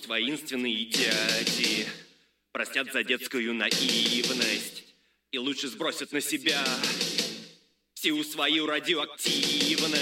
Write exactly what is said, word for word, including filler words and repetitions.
Пусть воинственные дяди простят за детскую наивность и лучше сбросят на себя всю свою радиоактивность.